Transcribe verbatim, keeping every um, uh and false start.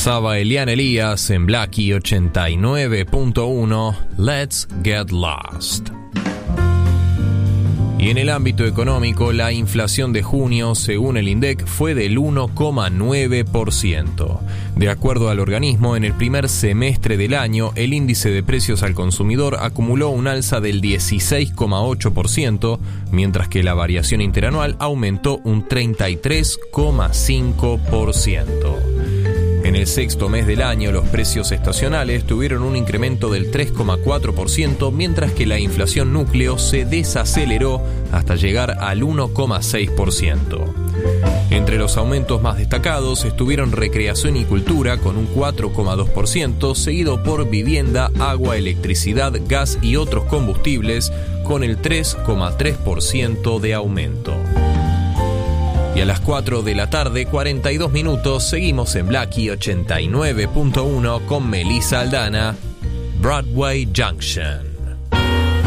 Pasaba Elian Elías en Blackie ochenta y nueve punto uno, Let's Get Lost. Y en el ámbito económico, la inflación de junio, según el INDEC, fue del uno coma nueve por ciento. De acuerdo al organismo, en el primer semestre del año, el índice de precios al consumidor acumuló un alza del dieciséis coma ocho por ciento, mientras que la variación interanual aumentó un treinta y tres coma cinco por ciento. En el sexto mes del año, los precios estacionales tuvieron un incremento del tres coma cuatro por ciento, mientras que la inflación núcleo se desaceleró hasta llegar al uno coma seis por ciento. Entre los aumentos más destacados estuvieron recreación y cultura con un cuatro coma dos por ciento, seguido por vivienda, agua, electricidad, gas y otros combustibles con el tres coma tres por ciento de aumento. Y a las cuatro de la tarde, cuarenta y dos minutos, seguimos en Blackie ochenta y nueve punto uno con Melissa Aldana, Broadway Junction.